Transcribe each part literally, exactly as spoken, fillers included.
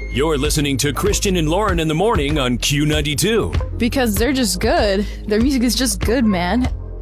You're listening to Christian and Lauren in the morning on Q ninety-two. Because they're just good. Their music is just good, man.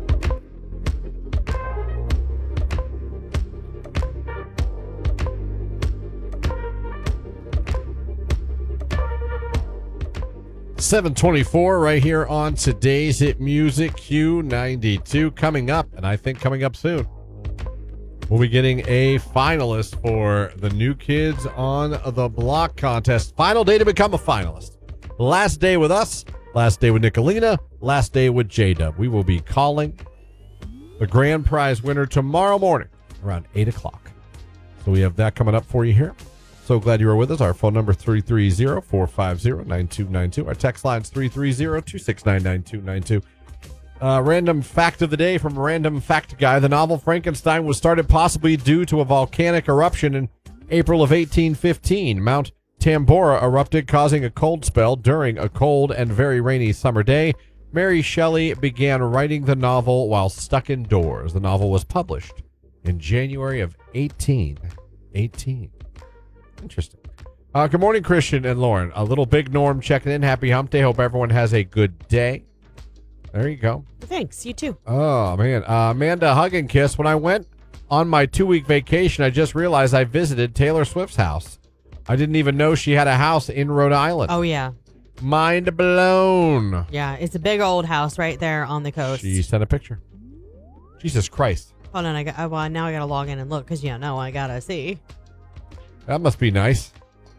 seven twenty-four right here on today's Hit Music Q ninety-two. Coming up, and I think coming up soon, we'll be getting a finalist for the New Kids on the Block contest. Final day to become a finalist. Last day with us, last day with Nicolina, last day with J-Dub. We will be calling the grand prize winner tomorrow morning around eight o'clock. So we have that coming up for you here. So glad you were with us. Our phone number three three zero, four five zero, nine two nine two. Our text line is three three zero, two six nine, nine two nine two. Uh, random fact of the day from Random Fact Guy. The novel Frankenstein was started possibly due to a volcanic eruption in April of eighteen fifteen. Mount Tambora erupted, causing a cold spell during a cold and very rainy summer day. Mary Shelley began writing the novel while stuck indoors. The novel was published in January of eighteen eighteen. Interesting. Uh, good morning, Christian and Lauren. A little Big Norm checking in. Happy hump day. Hope everyone has a good day. There you go. Thanks. You too. Oh, man. Uh, Amanda, hug and kiss. When I went on my two-week vacation, I just realized I visited Taylor Swift's house. I didn't even know she had a house in Rhode Island. Oh, yeah. Mind blown. Yeah, it's a big old house right there on the coast. She sent a picture. Jesus Christ. Hold on. I got, well, now I got to log in and look because, you know, I got to see. That must be nice.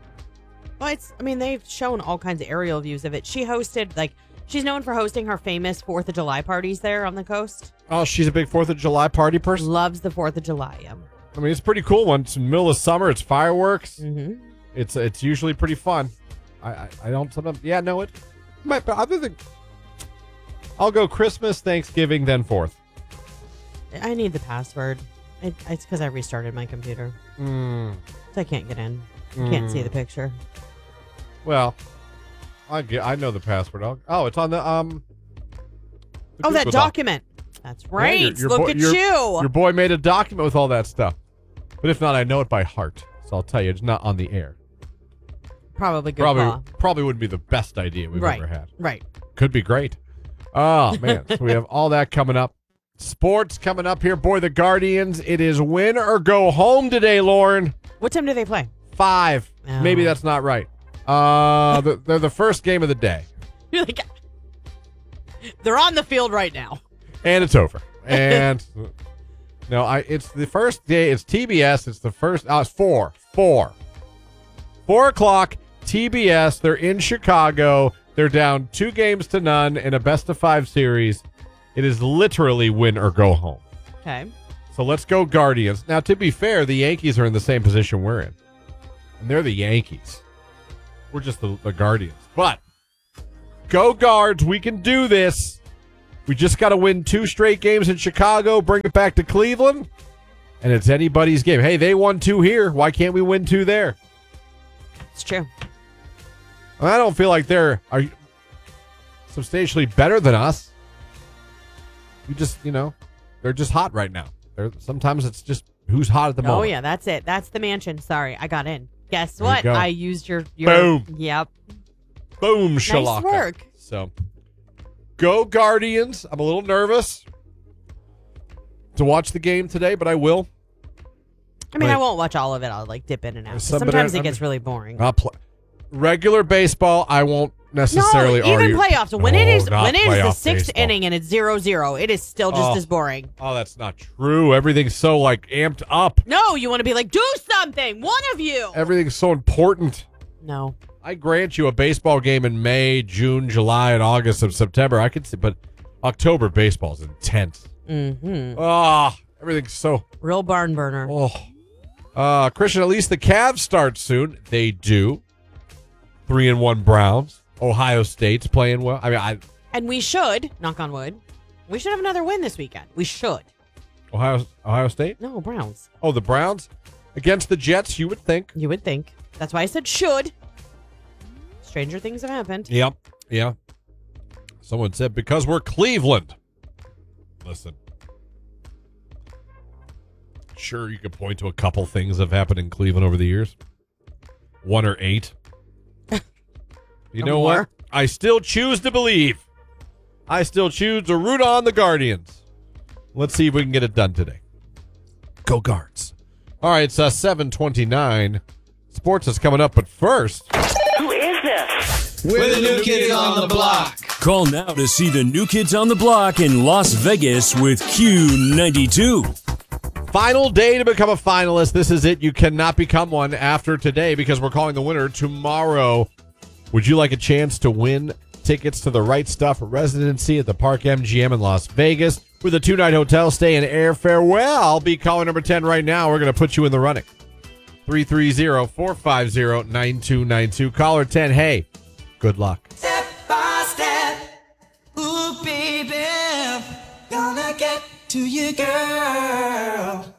Well, it's, I mean, they've shown all kinds of aerial views of it. She hosted, like, she's known for hosting her famous fourth of July parties there on the coast. Oh, she's a big fourth of July party person? Loves the fourth of July, yeah. I mean, it's a pretty cool one. It's in the middle of summer. It's fireworks. Mm-hmm. It's it's usually pretty fun. I, I, I don't sometimes, yeah, no, it might, but other than, I'll go Christmas, Thanksgiving, then fourth. I need the password. It, it's because I restarted my computer. Mm. So I can't get in. I can't Mm. see the picture. Well, I get, I know the password. I'll, oh, it's on the um. the Oh, that Google Doc. document. That's right. Yeah, your- your Look boy- at your- you. Your boy made a document with all that stuff. But if not, I know it by heart. So I'll tell you, it's not on the air. Probably good Probably call. probably wouldn't be the best idea we've Right. ever had. Right. Could be great. Oh, man. So we have all that coming up. Sports coming up here. Boy, the Guardians. It is win or go home today, Lauren. What time do they play? Five. Oh. Maybe that's not right. Uh, the, they're the first game of the day. You're like, they're on the field right now. And it's over. And no, I. It's the first day. It's T B S. It's the first. Oh, it's four. Four. Four o'clock. T B S. They're in Chicago. They're down two games to none in a best of five series. It is literally win or go home. Okay. So let's go Guardians. Now, to be fair, the Yankees are in the same position we're in. And they're the Yankees. We're just the, the Guardians. But go Guards. We can do this. We just got to win two straight games in Chicago, bring it back to Cleveland, and it's anybody's game. Hey, they won two here. Why can't we win two there? It's true. I don't feel like they're are substantially better than us. We just, you know, they're just hot right now. They're, sometimes it's just who's hot at the moment. Oh, yeah. That's it. That's the mansion. Sorry. I got in. Guess There you what? go. I used your, your. Boom. Yep. Boom, Nice shalaka. work. So, go Guardians. I'm a little nervous to watch the game today, but I will. I mean, Right. I won't watch all of it. I'll like dip in and out. Some- but Sometimes I- it gets I'm- really boring. I'll play. Regular baseball, I won't necessarily no, even argue. playoffs. When it No, is not when it is the playoff sixth baseball. inning and it's zero zero, it is still just Oh. as boring. Oh, that's not true. Everything's so, like, amped up. No, you want to be like, do something. One of you. Everything's so important. No. I grant you a baseball game in May, June, July, and August of September. I could see, but October baseball is intense. Mm-hmm. Ah, everything's so. Real barn burner. Oh, uh, Christian. At least the Cavs start soon. They do. Three and one Browns. Ohio State's playing well. I mean, I And we should, knock on wood, we should have another win this weekend. We should. Ohio Ohio State. No, Browns. Oh, the Browns against the Jets. You would think. You would think. That's why I said should. Stranger things have happened. Yep. Yeah. Someone said because we're Cleveland. Listen. Sure, you could point to a couple things that have happened in Cleveland over the years. One or eight. You Or know more. what? I still choose to believe. I still choose to root on the Guardians. Let's see if we can get it done today. Go Guards. All right, it's uh, seven twenty-nine. Sports is coming up, but first... Who is this? We're the new kids on the block. Call now to see the New Kids on the Block in Las Vegas with Q ninety-two. Final day to become a finalist. This is it. You cannot become one after today because we're calling the winner tomorrow. Would you like a chance to win tickets to the Right Stuff residency at the Park M G M in Las Vegas with a two-night hotel stay and airfare? Well, I'll be calling number ten right now. We're going to put you in the running. three three zero, four five zero, nine two nine two. Caller ten. Hey, good luck. Step by step, ooh baby, gonna get to you, girl.